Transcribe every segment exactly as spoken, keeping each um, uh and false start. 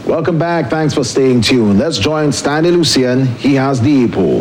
Welcome back. Thanks for staying tuned. Let's join Stanley Lucian. He has the e-poll.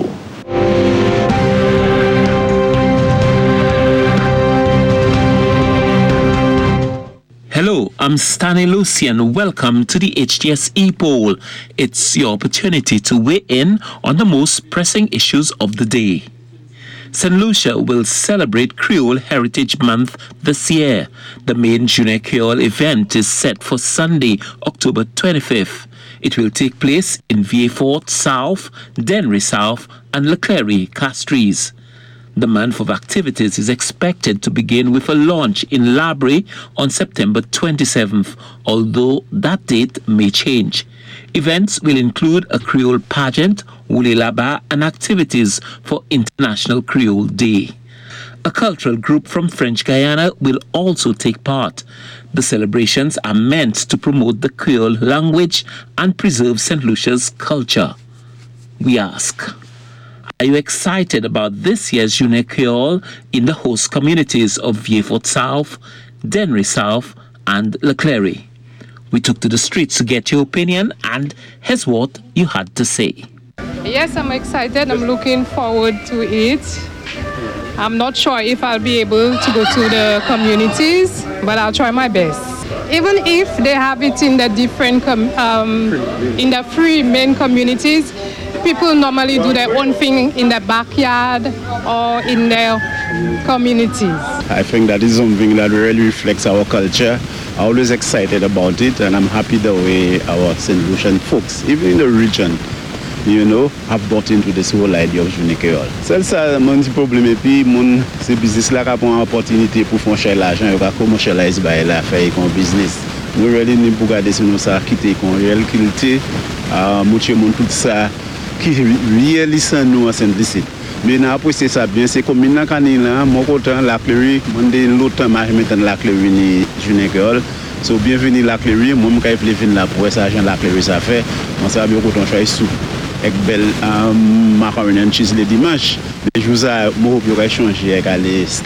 Hello, I'm Stanley Lucian. Welcome to the H T S e-poll. It's your opportunity to weigh in on the most pressing issues of the day. Saint Lucia will celebrate Creole Heritage Month this year. The main Junior Creole event is set for Sunday, October twenty-fifth. It will take place in Vieux-Fort South, Dennery South, and Leclerc Castries. The month of activities is expected to begin with a launch in Laborie on September twenty-seventh, although that date may change. Events will include a Creole pageant, Wule Laba, and activities for International Creole Day. A cultural group from French Guiana will also take part. The celebrations are meant to promote the Creole language and preserve Saint Lucia's culture. We ask, are you excited about this year's Junior Creole in the host communities of Vieux-Fort South, Dennery South, and Leclerc? We took to the streets to get your opinion, and here's what you had to say. Yes, I'm excited. I'm looking forward to it. I'm not sure if I'll be able to go to the communities, but I'll try my best. Even if they have it in the different, com- um, in the three main communities, people normally do their own thing in their backyard or in their communities. I think that is something that really reflects our culture. I'm always excited about it, and I'm happy the way our Saint Lucian folks, even in the region, you know, have bought into this whole idea of Junior Creole. C'est ça mon petit problème, et puis mon ce business là qui prend opportunité pour faire cher l'argent, et commercialiser ba la faire comme business. Nous really ni pour garder sinon ça quitter qu'on réel qualité, euh montrer mon tout ça qui really sans nous en simplicité. Mais n'a apprécié ça bien, c'est comme maintenant quand il là, mon côté la Cléry, mon de l'autre marché maintenant la Cléry ni Junior Creole. So bienvenue la Cléry, moi me kay venir là pour ça agent la Cléry ça fait. On ça bien quand on choisit sous avec belle macaroni and cheese le dimanche. Mais je vous a moi pour échanger avec les